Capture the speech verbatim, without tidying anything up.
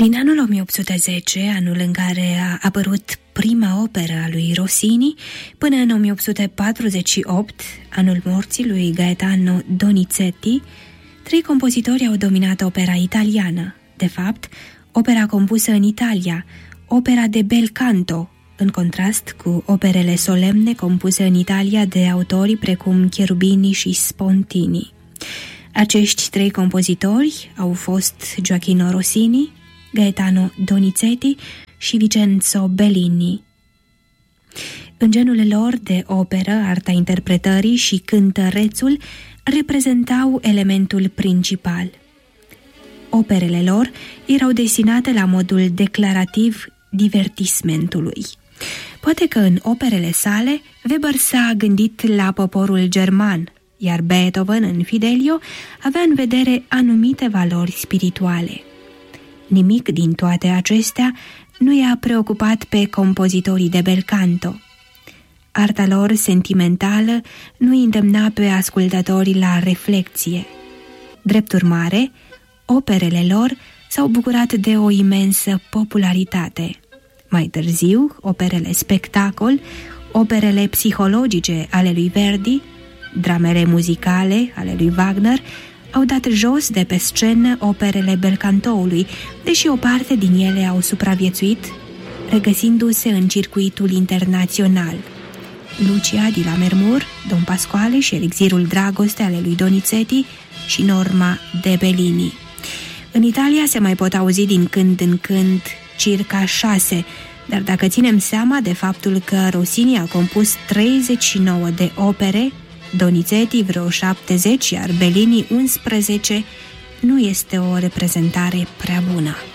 Din anul o mie opt sute zece, anul în care a apărut prima operă a lui Rossini, până în o mie opt sute patruzeci și opt, anul morții lui Gaetano Donizetti, trei compozitori au dominat opera italiană. De fapt, opera compusă în Italia, opera de bel canto, în contrast cu operele solemne compuse în Italia de autori precum Cherubini și Spontini. Acești trei compozitori au fost Gioachino Rossini, Gaetano Donizetti și Vincenzo Bellini. În genul lor de operă, arta interpretării și cântărețul reprezentau elementul principal. Operele lor erau destinate la modul declarativ divertismentului. Poate că în operele sale Weber s-a gândit la poporul german, iar Beethoven în Fidelio avea în vedere anumite valori spirituale. Nimic din toate acestea nu i-a preocupat pe compozitorii de bel canto. Arta lor sentimentală nu îi îndemna pe ascultătorii la reflecție. Drept urmare, operele lor s-au bucurat de o imensă popularitate. Mai târziu, operele spectacol, operele psihologice ale lui Verdi, dramele muzicale ale lui Wagner au dat jos de pe scenă operele belcantoului, deși o parte din ele au supraviețuit, regăsindu-se în circuitul internațional. Lucia di Lammermoor, Don Pasquale și Elixirul Dragoste ale lui Donizetti și Norma de Bellini. În Italia se mai pot auzi din când în când circa șase, dar dacă ținem seama de faptul că Rossini a compus treizeci și nouă de opere, Donizetti vreo șaptezeci, iar Bellini unsprezece, nu este o reprezentare prea bună.